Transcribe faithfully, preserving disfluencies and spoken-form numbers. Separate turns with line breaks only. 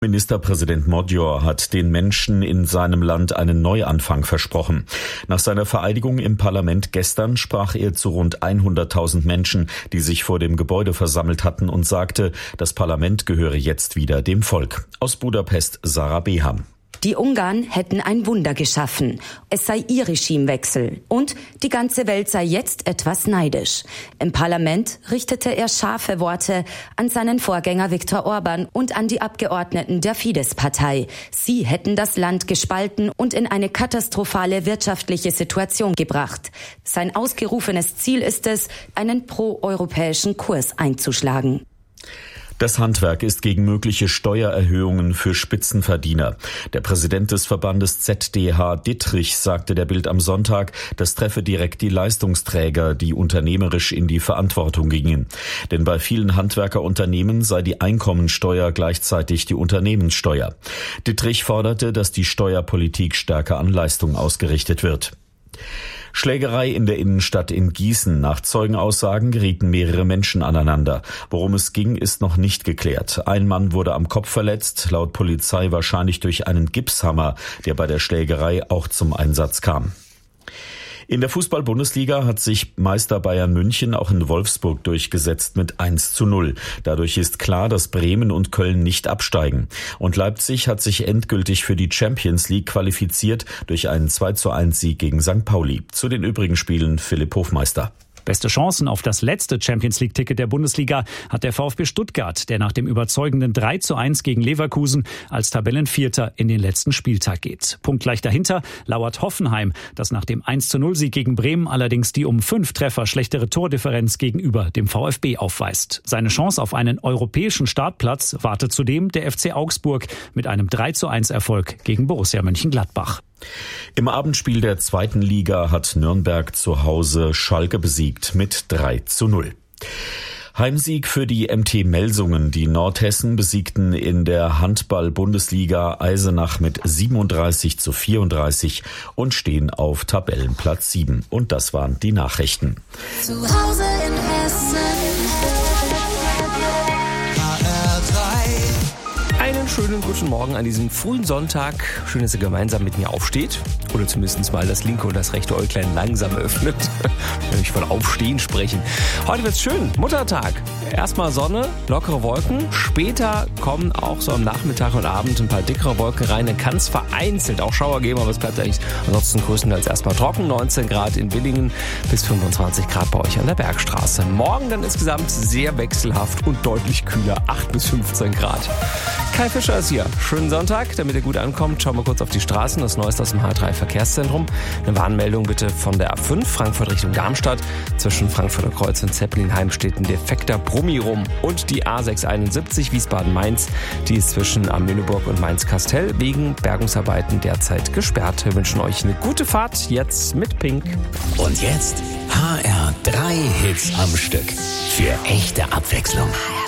Ministerpräsident Modjor hat den Menschen in seinem Land einen Neuanfang versprochen. Nach seiner Vereidigung im Parlament gestern sprach er zu rund hunderttausend Menschen, die sich vor dem Gebäude versammelt hatten, und sagte, das Parlament gehöre jetzt wieder dem Volk. Aus Budapest Sarah Beham.
Die Ungarn hätten ein Wunder geschaffen. Es sei ihr Regimewechsel. Und die ganze Welt sei jetzt etwas neidisch. Im Parlament richtete er scharfe Worte an seinen Vorgänger Viktor Orban und an die Abgeordneten der Fidesz-Partei. Sie hätten das Land gespalten und in eine katastrophale wirtschaftliche Situation gebracht. Sein ausgerufenes Ziel ist es, einen proeuropäischen Kurs einzuschlagen.
Das Handwerk ist gegen mögliche Steuererhöhungen für Spitzenverdiener. Der Präsident des Verbandes Z D H, Dittrich, sagte der Bild am Sonntag, das treffe direkt die Leistungsträger, die unternehmerisch in die Verantwortung gingen. Denn bei vielen Handwerkerunternehmen sei die Einkommensteuer gleichzeitig die Unternehmenssteuer. Dittrich forderte, dass die Steuerpolitik stärker an Leistung ausgerichtet wird. Schlägerei in der Innenstadt in Gießen. Nach Zeugenaussagen gerieten mehrere Menschen aneinander. Worum es ging, ist noch nicht geklärt. Ein Mann wurde am Kopf verletzt, laut Polizei wahrscheinlich durch einen Gipshammer, der bei der Schlägerei auch zum Einsatz kam. In der Fußball-Bundesliga hat sich Meister Bayern München auch in Wolfsburg durchgesetzt mit eins zu null. Dadurch ist klar, dass Bremen und Köln nicht absteigen. Und Leipzig hat sich endgültig für die Champions League qualifiziert durch einen zwei zu eins Sieg gegen Sankt Pauli. Zu den übrigen Spielen Philipp Hofmeister.
Beste Chancen auf das letzte Champions-League-Ticket der Bundesliga hat der VfB Stuttgart, der nach dem überzeugenden drei zu eins gegen Leverkusen als Tabellenvierter in den letzten Spieltag geht. Punktgleich dahinter lauert Hoffenheim, das nach dem eins zu null Sieg gegen Bremen allerdings die um fünf Treffer schlechtere Tordifferenz gegenüber dem VfB aufweist. Seine Chance auf einen europäischen Startplatz wartet zudem der F C Augsburg mit einem drei zu eins Erfolg gegen Borussia Mönchengladbach.
Im Abendspiel der zweiten Liga hat Nürnberg zu Hause Schalke besiegt mit drei zu null. Heimsieg für die M T Melsungen. Die Nordhessen besiegten in der Handball-Bundesliga Eisenach mit siebenunddreißig zu vierunddreißig und stehen auf Tabellenplatz sieben. Und das waren die Nachrichten.
Zu Hause in Hessen.
Einen schönen guten Morgen an diesem frühen Sonntag. Schön, dass ihr gemeinsam mit mir aufsteht. Oder zumindest mal das linke und das rechte Äuglein langsam öffnet. Wenn ich von Aufstehen sprechen. Heute wird's schön. Muttertag. Erstmal Sonne, lockere Wolken. Später kommen auch so am Nachmittag und Abend ein paar dickere Wolken rein. Dann kann es vereinzelt auch Schauer geben, aber es bleibt eigentlich ansonsten größtenteils erstmal trocken. neunzehn Grad in Willingen bis fünfundzwanzig Grad bei euch an der Bergstraße. Morgen dann insgesamt sehr wechselhaft und deutlich kühler. acht bis fünfzehn Grad. Kai Fischer ist hier. Schönen Sonntag, damit ihr gut ankommt. Schauen wir kurz auf die Straßen. Das Neueste aus dem H drei Verkehrszentrum. Eine Warnmeldung bitte von der A fünf, Frankfurt Richtung Darmstadt. Zwischen Frankfurter Kreuz und Zeppelinheim steht ein defekter Brummi rum. Und die A sechshunderteinundsiebzig Wiesbaden-Mainz, die ist zwischen Amöneburg und Mainz-Kastell wegen Bergungsarbeiten derzeit gesperrt. Wir wünschen euch eine gute Fahrt, jetzt mit Pink.
Und jetzt H R drei Hits am Stück. Für echte Abwechslung.